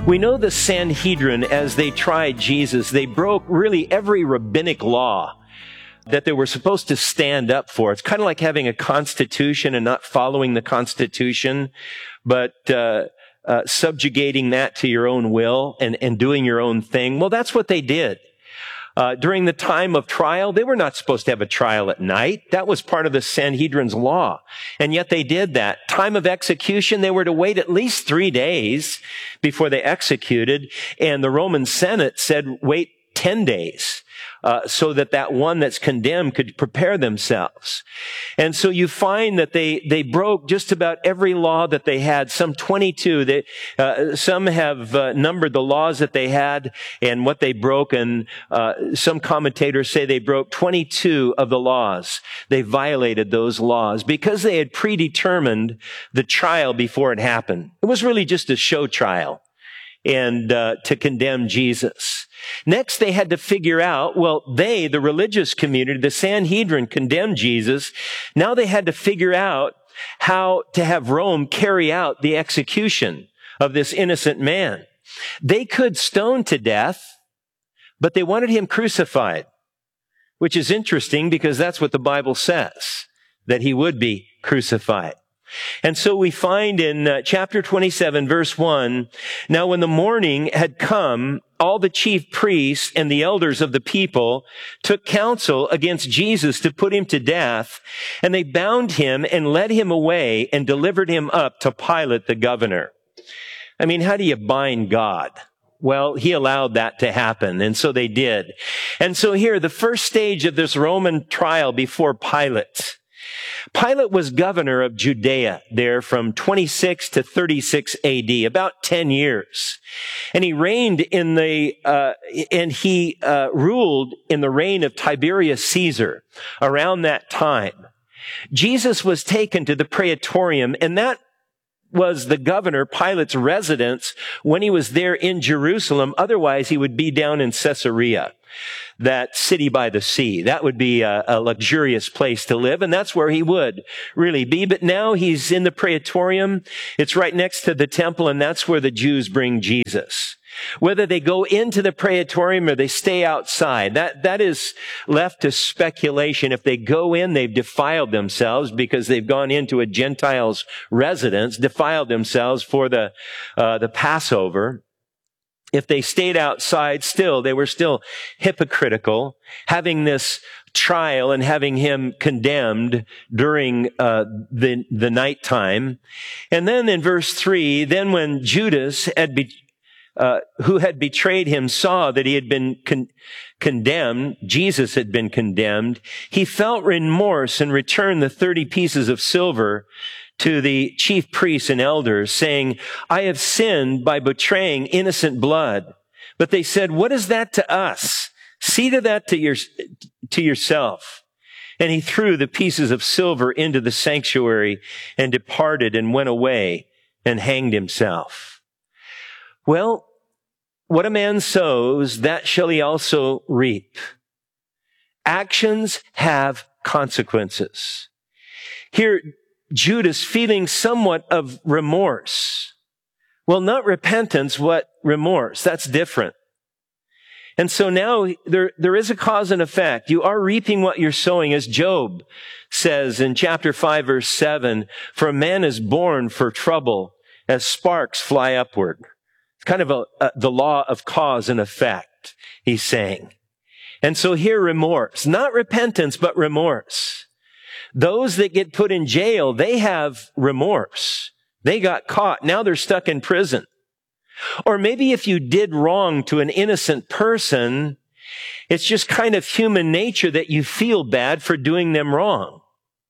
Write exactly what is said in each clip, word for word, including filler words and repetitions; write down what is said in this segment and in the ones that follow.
We know the Sanhedrin, as they tried Jesus, they broke really every rabbinic law that they were supposed to stand up for. It's kind of like having a constitution and not following the constitution, but uh, uh, subjugating that to your own will and, and doing your own thing. Well, that's what they did. Uh, during the time of trial, they were not supposed to have a trial at night. That was part of the Sanhedrin's law. And yet they did that. Time of execution, they were to wait at least three days before they executed. And the Roman Senate said, wait ten days. Uh, so that that one that's condemned could prepare themselves. And so you find that they, they broke just about every law that they had, some twenty-two. They, uh, some have uh, numbered the laws that they had and what they broke, and uh, some commentators say they broke twenty-two of the laws. They violated those laws because they had predetermined the trial before it happened. It was really just a show trial and uh, to condemn Jesus. Next, they had to figure out, well, they, the religious community, the Sanhedrin, condemned Jesus. Now they had to figure out how to have Rome carry out the execution of this innocent man. They could stone to death, but they wanted him crucified, which is interesting because that's what the Bible says, that he would be crucified. And so we find in uh, chapter twenty-seven, verse one, now when the morning had come, all the chief priests and the elders of the people took counsel against Jesus to put him to death, and they bound him and led him away and delivered him up to Pilate the governor. I mean, how do you bind God? Well, he allowed that to happen, and so they did. And so here, the first stage of this Roman trial before Pilate. Pilate was governor of Judea there from twenty-six to thirty-six A D, about ten years. And he reigned in the, uh, and he, uh, ruled in the reign of Tiberius Caesar around that time. Jesus was taken to the Praetorium, and that was the governor, Pilate's residence when he was there in Jerusalem. Otherwise, he would be down in Caesarea, that city by the sea. That would be a, a luxurious place to live, and that's where he would really be. But now he's in the Praetorium. It's right next to the temple, and that's where the Jews bring Jesus. Whether they go into the Praetorium or they stay outside, that, that is left to speculation. If they go in, they've defiled themselves because they've gone into a Gentile's residence, defiled themselves for the, uh, the Passover. If they stayed outside, still, they were still hypocritical, having this trial and having him condemned during uh, the, the nighttime. And then in verse three, then when Judas had be, uh, who had betrayed him saw that he had been con- condemned, Jesus had been condemned, he felt remorse and returned the thirty pieces of silver to the chief priests and elders, saying, I have sinned by betraying innocent blood. But they said, what is that to us? See to that to your, to yourself. And he threw the pieces of silver into the sanctuary and departed and went away and hanged himself. Well, what a man sows, that shall he also reap. Actions have consequences. Here, Judas feeling somewhat of remorse. Well, not repentance, but remorse. That's different. And so now there, there is a cause and effect. You are reaping what you're sowing, as Job says in chapter five, verse seven, for a man is born for trouble as sparks fly upward. It's kind of a, a, the law of cause and effect, he's saying. And so here remorse, not repentance, but remorse. Those that get put in jail, they have remorse. They got caught. Now they're stuck in prison. Or maybe if you did wrong to an innocent person, it's just kind of human nature that you feel bad for doing them wrong.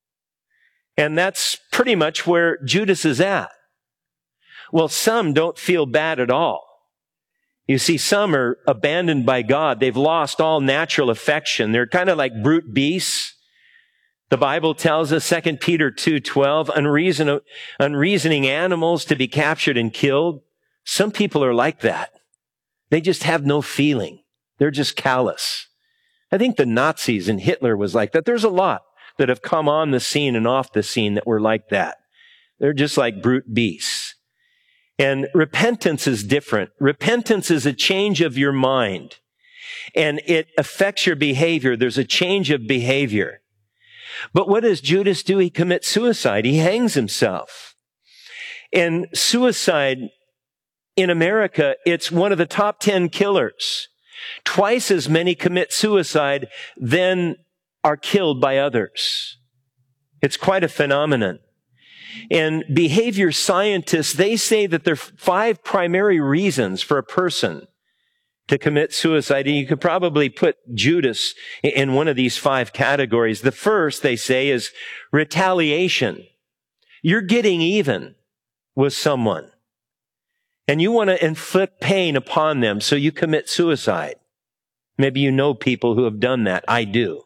And that's pretty much where Judas is at. Well, some don't feel bad at all. You see, some are abandoned by God. They've lost all natural affection. They're kind of like brute beasts. The Bible tells us, Second Peter two twelve, unreason, unreasoning animals to be captured and killed. Some people are like that. They just have no feeling. They're just callous. I think the Nazis and Hitler was like that. There's a lot that have come on the scene and off the scene that were like that. They're just like brute beasts. And repentance is different. Repentance is a change of your mind, and it affects your behavior. There's a change of behavior. But what does Judas do? He commits suicide. He hangs himself. And suicide in America, it's one of the top ten killers. Twice as many commit suicide than are killed by others. It's quite a phenomenon. And behavior scientists, they say that there are five primary reasons for a person to commit suicide. And you could probably put Judas in one of these five categories. The first, they say, is retaliation. You're getting even with someone, and you want to inflict pain upon them, so you commit suicide. Maybe you know people who have done that. I do.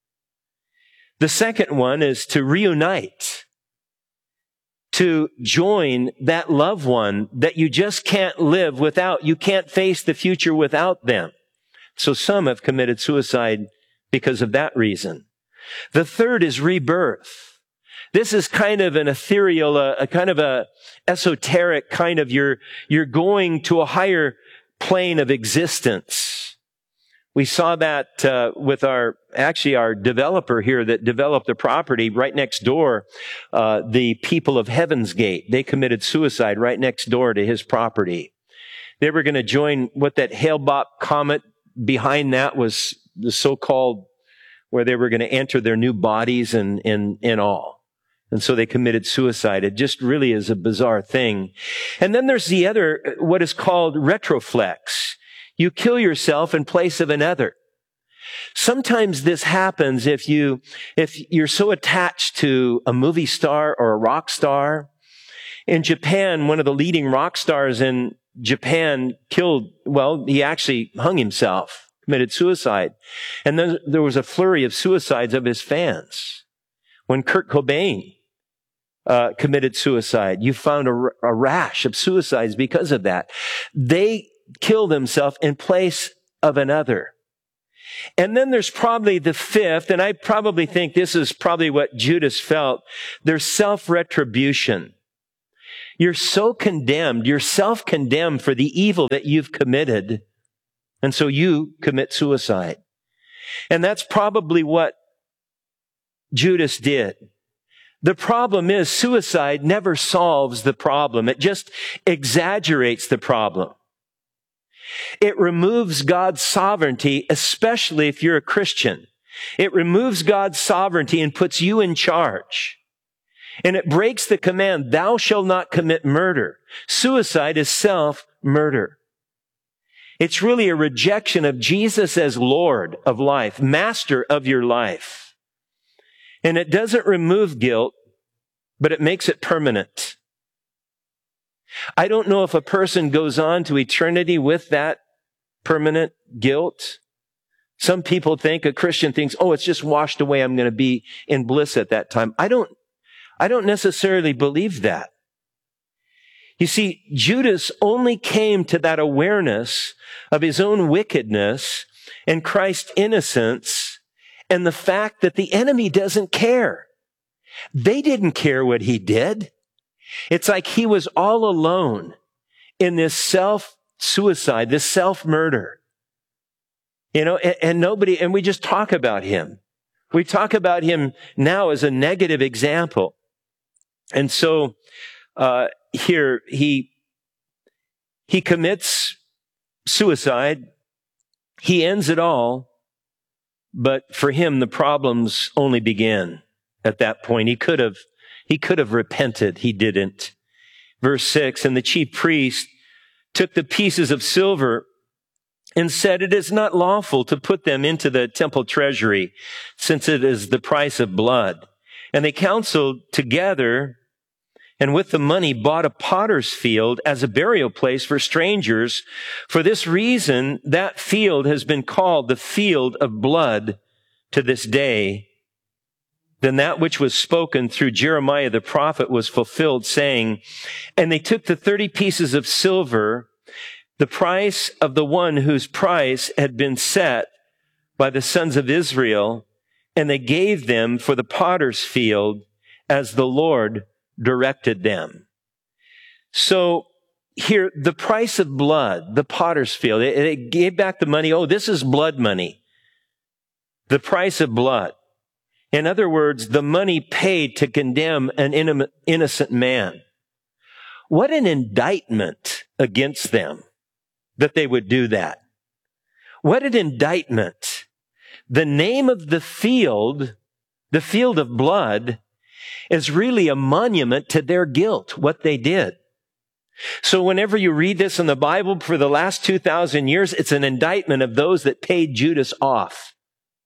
The second one is to reunite, to join that loved one that you just can't live without. You can't face the future without them. So some have committed suicide because of that reason. The third is rebirth. This is kind of an ethereal, a, a kind of a esoteric kind of, you're, you're going to a higher plane of existence. We saw that uh, with our, actually our developer here that developed the property right next door, uh, the people of Heaven's Gate. They committed suicide right next door to his property. They were going to join what that Hale-Bopp comet behind that was, the so-called, where they were going to enter their new bodies and, and, and all. And so they committed suicide. It just really is a bizarre thing. And then there's the other, what is called retroflex. You kill yourself in place of another. Sometimes this happens if you, if you're so attached to a movie star or a rock star. In Japan, one of the leading rock stars in Japan killed, well, he actually hung himself, committed suicide. And then there was a flurry of suicides of his fans. When Kurt Cobain uh, committed suicide, you found a, a rash of suicides because of that. They kill themselves in place of another. And then there's probably the fifth, and I probably think this is probably what Judas felt. There's self-retribution. You're so condemned, you're self-condemned for the evil that you've committed, and so you commit suicide. And that's probably what Judas did. The problem is suicide never solves the problem. It just exaggerates the problem. It removes God's sovereignty, especially if you're a Christian. It removes God's sovereignty and puts you in charge. And it breaks the command, thou shalt not commit murder. Suicide is self-murder. It's really a rejection of Jesus as Lord of life, master of your life. And it doesn't remove guilt, but it makes it permanent. I don't know if a person goes on to eternity with that permanent guilt. Some people think, a Christian thinks, oh, it's just washed away. I'm going to be in bliss at that time. I don't, I don't necessarily believe that. You see, Judas only came to that awareness of his own wickedness and Christ's innocence and the fact that the enemy doesn't care. They didn't care what he did. It's like he was all alone in this self-suicide, this self-murder. You know, and, and nobody, and we just talk about him. We talk about him now as a negative example. And so, uh, here, he, he commits suicide. He ends it all. But for him, the problems only began at that point. He could have He could have repented. He didn't. Verse six, and the chief priest took the pieces of silver and said, it is not lawful to put them into the temple treasury, since it is the price of blood. And they counseled together, and with the money bought a potter's field as a burial place for strangers. For this reason, that field has been called the field of blood to this day. Then that which was spoken through Jeremiah the prophet was fulfilled, saying, and they took the thirty pieces of silver, the price of the one whose price had been set by the sons of Israel, and they gave them for the potter's field as the Lord directed them. So here, the price of blood, the potter's field, it, it gave back the money. Oh, this is blood money. The price of blood. In other words, the money paid to condemn an innocent man. What an indictment against them that they would do that. What an indictment. The name of the field, the field of blood, is really a monument to their guilt, what they did. So whenever you read this in the Bible for the last two thousand years, it's an indictment of those that paid Judas off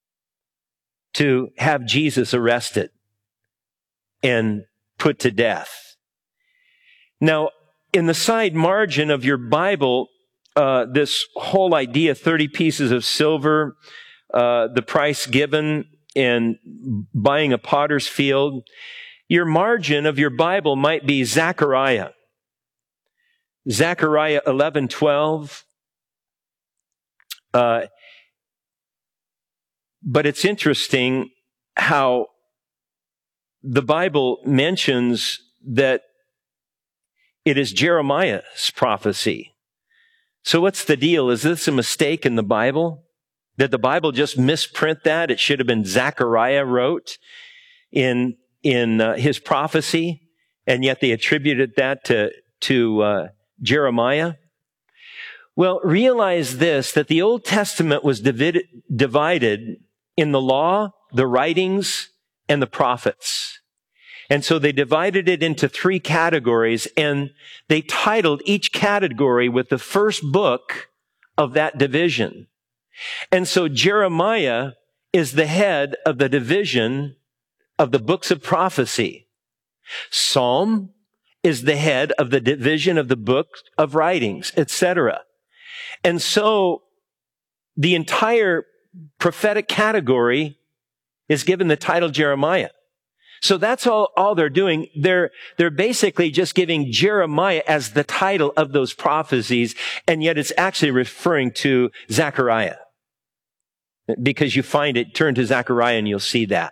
to have Jesus arrested and put to death. Now, in the side margin of your Bible, uh, this whole idea, thirty pieces of silver, uh, the price given in buying a potter's field, your margin of your Bible might be Zechariah. Zechariah eleven twelve. Uh, but it's interesting how the Bible mentions that it is Jeremiah's prophecy. So what's the deal? Is this a mistake in the Bible? Did the Bible just misprint that? It should have been Zechariah wrote in in uh, his prophecy, and yet they attributed that to to uh, Jeremiah. Well, realize this, that the Old Testament was divided, divided in the law, the writings, and the prophets. And so they divided it into three categories, and they titled each category with the first book of that division. And so Jeremiah is the head of the division of the books of prophecy. Psalm is the head of the division of the book of writings, et cetera. And so the entire prophetic category is given the title Jeremiah. So that's all, all they're doing. They're, they're basically just giving Jeremiah as the title of those prophecies, and yet it's actually referring to Zechariah. Because you find it, turn to Zechariah and you'll see that.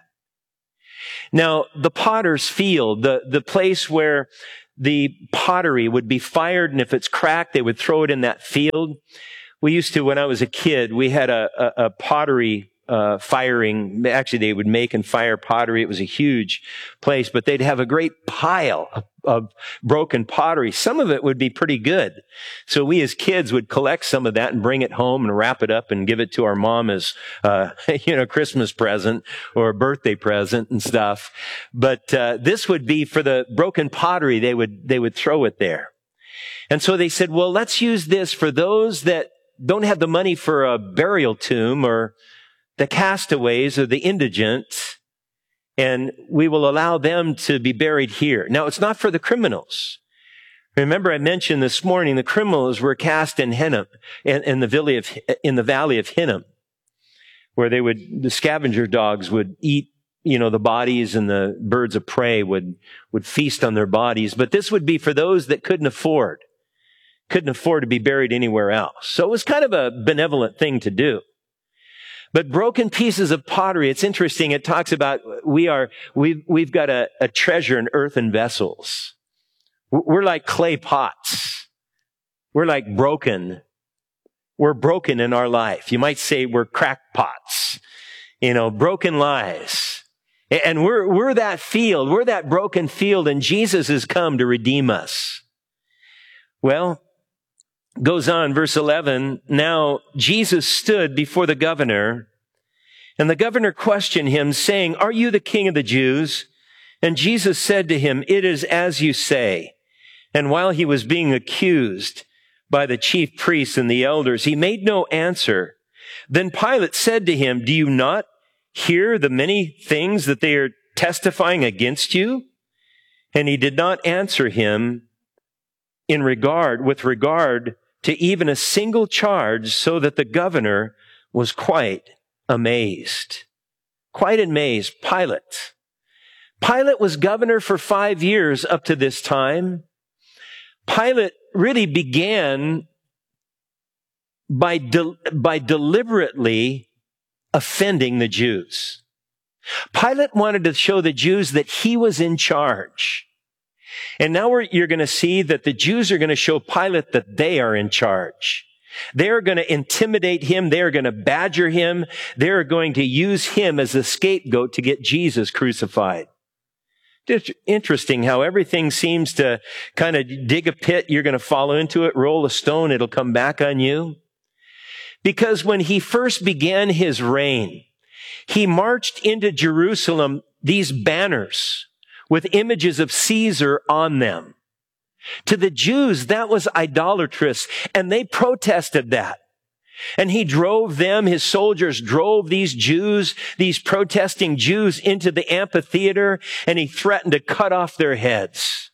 Now, the potter's field, the, the place where the pottery would be fired, and if it's cracked, they would throw it in that field. We used to, when I was a kid, we had a, a, a pottery uh, firing. Actually, they would make and fire pottery. It was a huge place, but they'd have a great pile of, of broken pottery. Some of it would be pretty good. So we as kids would collect some of that and bring it home and wrap it up and give it to our mom as, uh, you know, Christmas present or a birthday present and stuff. But, uh, this would be for the broken pottery. They would, they would throw it there. And so they said, well, let's use this for those that don't have the money for a burial tomb, or the castaways or the indigent, and we will allow them to be buried here. Now, it's not for the criminals. Remember, I mentioned this morning the criminals were cast in Hinnom, in, in the valley of in the valley of Hinnom, where they would the scavenger dogs would eat, you know, the bodies, and the birds of prey would would feast on their bodies. But this would be for those that couldn't afford, couldn't afford to be buried anywhere else. So it was kind of a benevolent thing to do. But broken pieces of pottery, it's interesting. It talks about we are, we've, we've got a, a treasure in earthen vessels. We're like clay pots. We're like broken. We're broken in our life. You might say we're crackpots, you know, broken lives. And we're, we're that field. We're that broken field, and Jesus has come to redeem us. Well, goes on, verse eleven, now Jesus stood before the governor, and the governor questioned him, saying, are you the king of the Jews? And Jesus said to him, it is as you say. And while he was being accused by the chief priests and the elders, he made no answer. Then Pilate said to him, do you not hear the many things that they are testifying against you? And he did not answer him in regard, with regard to even a single charge, so that the governor was quite amazed. Quite amazed. Pilate. Pilate was governor for five years up to this time. Pilate really began by, de- by deliberately offending the Jews. Pilate wanted to show the Jews that he was in charge. And now we're, you're going to see that the Jews are going to show Pilate that they are in charge. They're going to intimidate him. They're going to badger him. They're going to use him as a scapegoat to get Jesus crucified. It's interesting how everything seems to kind of dig a pit. You're going to fall into it, roll a stone. It'll come back on you. Because when he first began his reign, he marched into Jerusalem these banners with images of Caesar on them. To the Jews, that was idolatrous, and they protested that. And he drove them, his soldiers drove these Jews, these protesting Jews into the amphitheater, and he threatened to cut off their heads.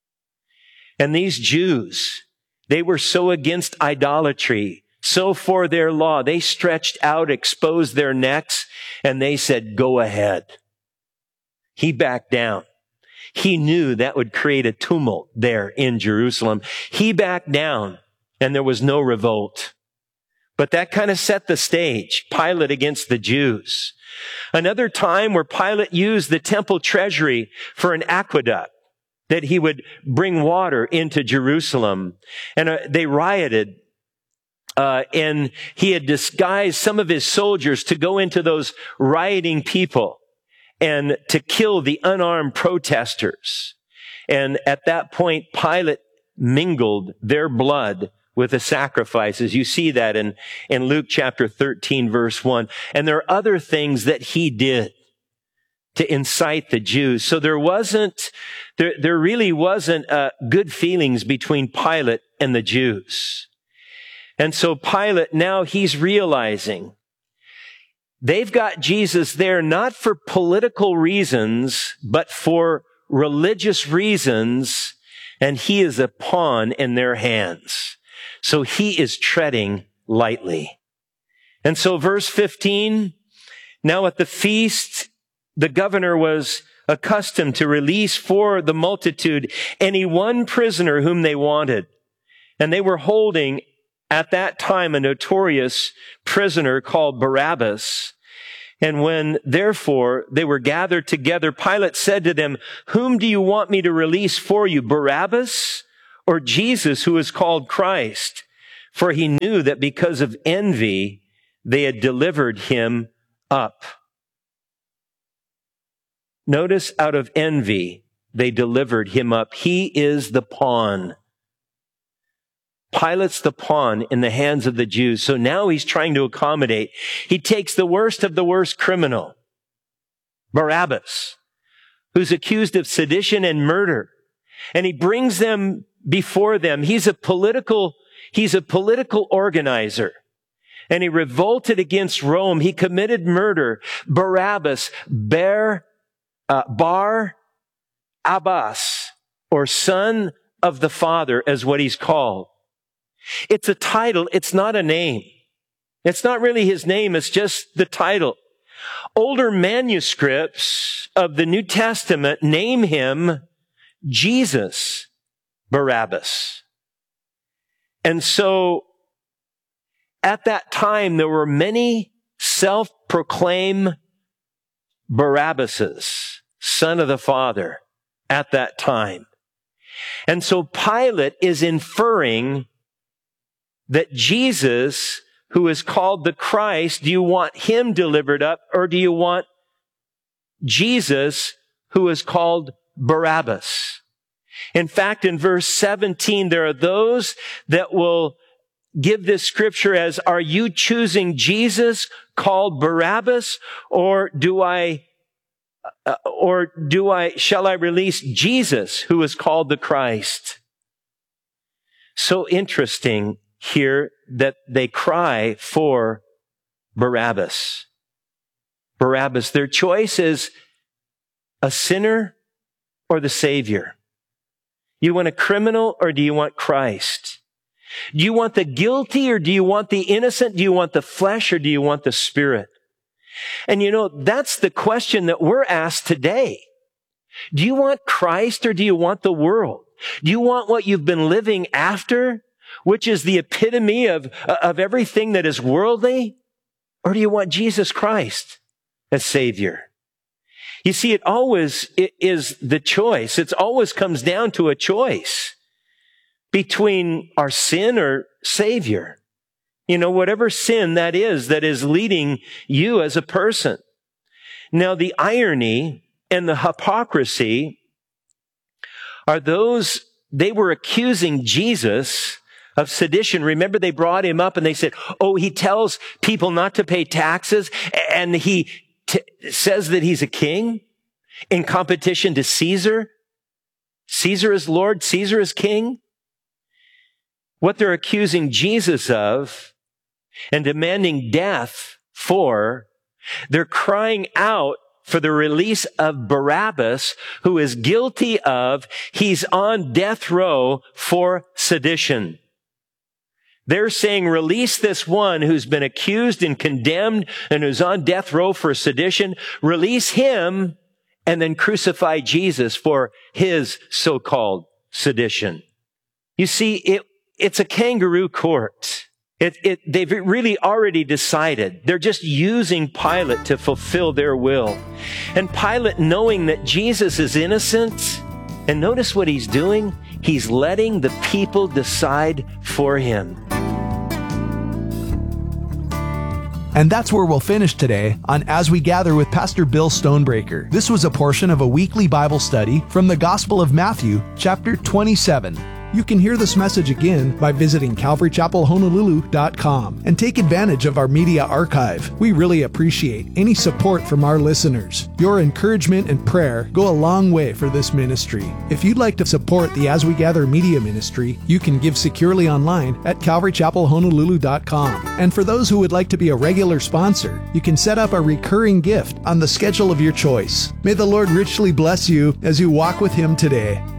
And these Jews, they were so against idolatry, so for their law, they stretched out, exposed their necks, and they said, go ahead. He backed down. He knew that would create a tumult there in Jerusalem. He backed down, and there was no revolt. But that kind of set the stage, Pilate against the Jews. Another time where Pilate used the temple treasury for an aqueduct, that he would bring water into Jerusalem. And uh, they rioted, uh, and he had disguised some of his soldiers to go into those rioting people and to kill the unarmed protesters. And at that point, Pilate mingled their blood with the sacrifices. You see that in, in Luke chapter thirteen, verse one. And there are other things that he did to incite the Jews. So there wasn't, there, there really wasn't uh, good feelings between Pilate and the Jews. And so Pilate, now he's realizing they've got Jesus there not for political reasons, but for religious reasons, and he is a pawn in their hands. So he is treading lightly. And so verse fifteen, now at the feast, the governor was accustomed to release for the multitude any one prisoner whom they wanted. And they were holding at that time a notorious prisoner called Barabbas. And when, therefore, they were gathered together, Pilate said to them, whom do you want me to release for you, Barabbas or Jesus, who is called Christ? For he knew that because of envy, they had delivered him up. Notice, out of envy, they delivered him up. He is the pawn. Pilate's the pawn in the hands of the Jews. So now he's trying to accommodate. He takes the worst of the worst criminal, Barabbas, who's accused of sedition and murder, and he brings them before them. He's a political, he's a political organizer, and he revolted against Rome. He committed murder. Barabbas, Bar, uh, Bar Abbas, or son of the Father, as what he's called. It's a title. It's not a name. It's not really his name. It's just the title. Older manuscripts of the New Testament name him Jesus Barabbas. And so at that time, there were many self-proclaimed Barabbases, son of the Father, at that time. And so Pilate is inferring that Jesus, who is called the Christ, do you want him delivered up, or do you want Jesus, who is called Barabbas? In fact, in verse seventeen, there are those that will give this scripture as, are you choosing Jesus called Barabbas, or do I, uh, or do I, shall I release Jesus, who is called the Christ? So interesting here that they cry for Barabbas. Barabbas, their choice is a sinner or the Savior. You want a criminal or do you want Christ? Do you want the guilty or do you want the innocent? Do you want the flesh or do you want the spirit? And you know, that's the question that we're asked today. Do you want Christ or do you want the world? Do you want what you've been living after, which is the epitome of, of everything that is worldly? Or do you want Jesus Christ as Savior? You see, it always is the choice. It always comes down to a choice between our sin or Savior. You know, whatever sin that is that is leading you as a person. Now, the irony and the hypocrisy are those, they were accusing Jesus of sedition. Remember, they brought him up and they said, oh, he tells people not to pay taxes and he t- says that he's a king in competition to Caesar. Caesar is Lord, Caesar is king. What they're accusing Jesus of and demanding death for, they're crying out for the release of Barabbas, who is guilty of, he's on death row for sedition. They're saying, release this one who's been accused and condemned and who's on death row for sedition. Release him and then crucify Jesus for his so-called sedition. You see, it, it's a kangaroo court. It, it, they've really already decided. They're just using Pilate to fulfill their will. And Pilate, knowing that Jesus is innocent, and notice what he's doing. He's letting the people decide for him. And that's where we'll finish today on As We Gather with Pastor Bill Stonebreaker. This was a portion of a weekly Bible study from the Gospel of Matthew, chapter twenty-seven. You can hear this message again by visiting calvary chapel honolulu dot com and take advantage of our media archive. We really appreciate any support from our listeners. Your encouragement and prayer go a long way for this ministry. If you'd like to support the As We Gather media ministry, you can give securely online at calvary chapel honolulu dot com. And for those who would like to be a regular sponsor, you can set up a recurring gift on the schedule of your choice. May the Lord richly bless you as you walk with Him today.